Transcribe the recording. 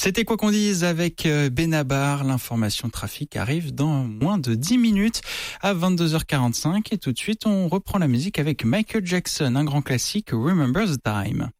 C'était quoi qu'on dise avec Benabar. L'information trafic arrive dans moins de 10 minutes à 22h45 et tout de suite on reprend la musique avec Michael Jackson, un grand classique, Remember the Time.